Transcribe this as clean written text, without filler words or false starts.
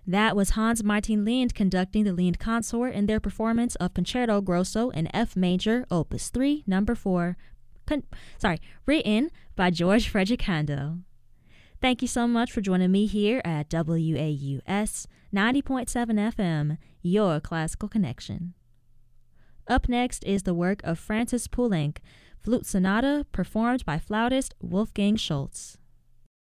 That was Hans Martin Lind conducting the Lind Consort in their performance of Concerto Grosso in F major, Opus 3, number 4, written by George Frederick Handel. Thank you so much for joining me here at WAUS 90.7 FM, your classical connection. Up next is the work of Francis Poulenc, Flute Sonata, performed by flautist Wolfgang Schultz.